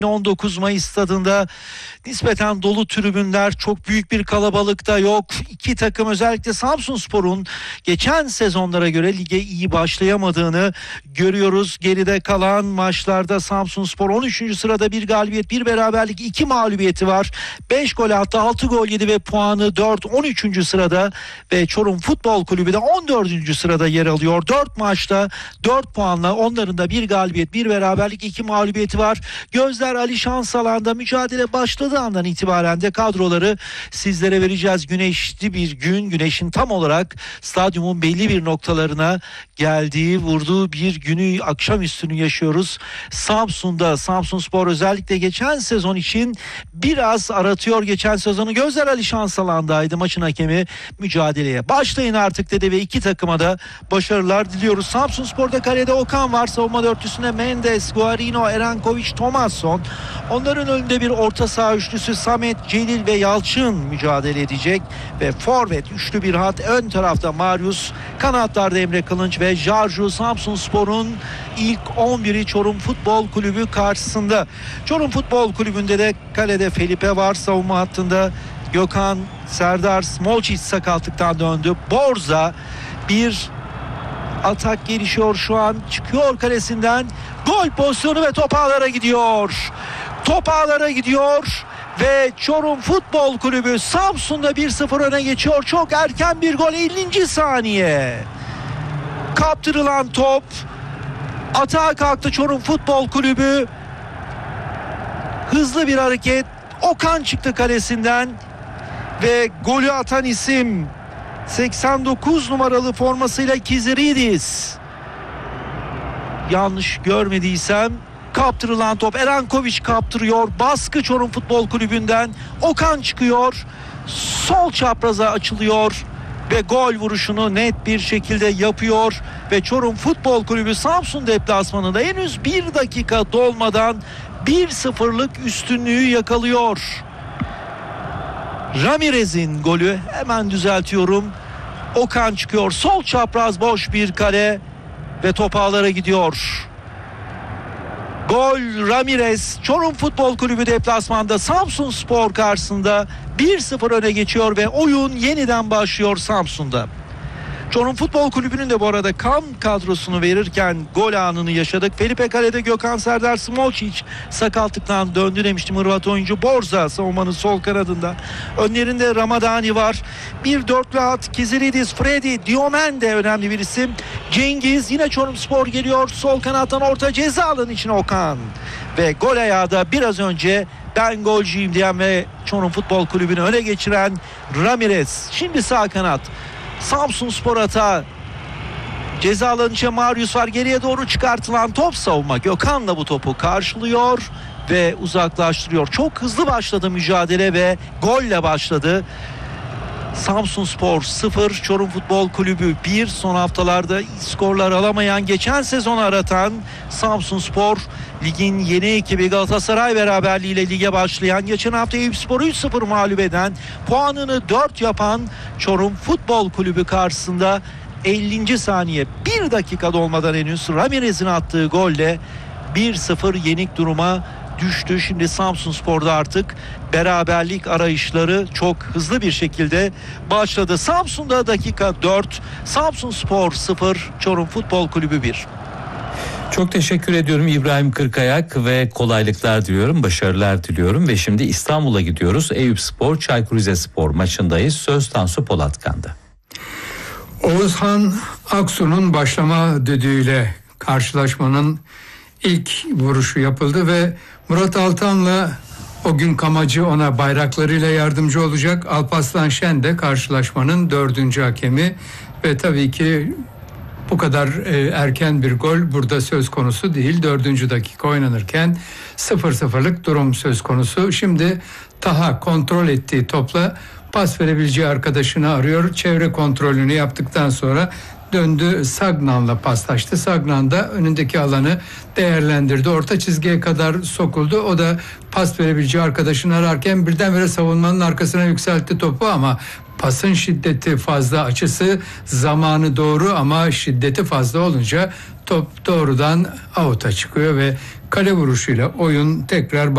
19 Mayıs stadında nispeten dolu tribünler, çok büyük bir kalabalık da yok. İki takım, özellikle Samsunspor'un geçen sezonlara göre lige iyi başlayamadığını görüyoruz. Geride kalan maçlarda Samsunspor 13. sırada, bir galibiyet, bir beraberlik, 2 mağlubiyeti var. 5 gol attı, 6 gol yedi ve puanı 4, 13. sırada ve Çorum Futbol Kulübü de 14. sırada yer alıyor. 4 maçta 4 puanla, onların da bir galibiyet, bir beraberlik, 2 mağlubiyeti var. Gözler Ali Şansalan'da. Mücadele başladığı andan itibaren de kadroları sizlere vereceğiz. Güneşli bir gün, güneşin tam olarak stadyumun belli bir noktalarına geldiği, vurduğu bir günü, akşamüstünü yaşıyoruz. Samsun'da Samsunspor özellikle geçen sezon için biraz aratıyor geçen sezonu. Gözler Ali Şansalan'daydı, maçın hakemi. Mücadeleye başlayın artık dedi ve iki takıma da başarılar diliyoruz. Samsunspor'da kalede Okan var. Savunma dörtlüsüne Mendes, Guarino, Erankovic, Thomasson. Onların önünde bir orta saha üçlüsü Samet, Celil ve Yalçın mücadele edecek ve forvet üçlü bir hat. Ön tarafta Marius, kanatlarda Emre Kılınç ve Jarju. Samsunspor'un ilk 11'i Çorum Futbol Kulübü karşısında. Çorum Futbol Kulübü'nde de kalede Felipe var. Savunma hattında Gökhan, Serdar, Smolcic sakatlıktan döndü. Borza, bir atak gelişiyor şu an. Çıkıyor kalesinden. Gol pozisyonu ve top ağlara gidiyor. Top ağlara gidiyor ve Çorum Futbol Kulübü Samsun'da 1-0 öne geçiyor. Çok erken bir gol, 50. saniye. Kaptırılan top, atağa kalktı Çorum Futbol Kulübü. Hızlı bir hareket. Okan çıktı kalesinden ve golü atan isim 89 numaralı formasıyla Kiziridis. Yanlış görmediysem kaptırılan top, Erankovic kaptırıyor. Baskı Çorum Futbol Kulübü'nden. Okan çıkıyor. Sol çapraza açılıyor ve gol vuruşunu net bir şekilde yapıyor ve Çorum Futbol Kulübü Samsun deplasmanında henüz 1 dakika dolmadan 1-0'lık üstünlüğü yakalıyor. Ramirez'in golü, hemen düzeltiyorum. Okan çıkıyor. Sol çapraz boş bir kale ve top ağlara gidiyor. Gol Ramirez. Çorum Futbol Kulübü deplasmanda Samsunspor karşısında 1-0 öne geçiyor ve oyun yeniden başlıyor Samsun'da. Çorum Futbol Kulübü'nün de bu arada kam kadrosunu verirken gol anını yaşadık. Felipe kalede, Gökhan, Serdar, Smolcic sakatlıktan döndü demiştim. Hırvat oyuncu Borza savunmanın sol kanadında. Önlerinde Ramadani var. Bir dörtlü hat, Kiziridis, Freddy, Diomen de önemli bir isim. Cengiz, yine Çorumspor geliyor. Sol kanattan orta ceza alanı içine Okan. Ve gol ayağı da biraz önce ben golcüyüm diyen ve Çorum Futbol Kulübü'nü öne geçiren Ramirez. Şimdi sağ kanat. Samsunspor hata. Ceza alanı içe Marius var. Geriye doğru çıkartılan top, savunma Gökhan'la bu topu karşılıyor ve uzaklaştırıyor. Çok hızlı başladı mücadele ve golle başladı. Samsunspor 0, Çorum Futbol Kulübü 1. Son haftalarda skorlar alamayan, geçen sezon aratan Samsunspor, ligin yeni ekibi Galatasaray beraberliğiyle lige başlayan, geçen hafta Eyüpspor'u 3-0 mağlup eden, puanını 4 yapan Çorum Futbol Kulübü karşısında 50. saniye, 1 dakika dolmadan henüz Ramirez'in attığı golle 1-0 yenik duruma düştü. Şimdi Samsunspor'da artık beraberlik arayışları çok hızlı bir şekilde başladı. Samsun'da dakika 4, Samsunspor 0, Çorum Futbol Kulübü 1. Çok teşekkür ediyorum İbrahim Kırkayak ve kolaylıklar diliyorum, başarılar diliyorum ve şimdi İstanbul'a gidiyoruz. Eyüpspor Çaykur Rizespor maçındayız. Söz Tansu Polatkan'da. Oğuzhan Aksu'nun başlama düdüğüyle karşılaşmanın ilk vuruşu yapıldı ve Murat Altan'la o gün kamacı ona bayraklarıyla yardımcı olacak. Alparslan Şen de karşılaşmanın 4. hakemi ve tabii ki bu kadar erken bir gol burada söz konusu değil. 4. dakika oynanırken 0-0'lık durum söz konusu. Şimdi Taha kontrol ettiği topla pas verebileceği arkadaşını arıyor. Çevre kontrolünü yaptıktan sonra döndü, Sagnan'la paslaştı. Sagnan da önündeki alanı değerlendirdi. Orta çizgiye kadar sokuldu. O da pas verebileceği arkadaşını ararken birdenbire savunmanın arkasına yükseltti topu ama pasın şiddeti fazla, açısı zamanı doğru ama şiddeti fazla olunca top doğrudan out'a çıkıyor ve kale vuruşuyla oyun tekrar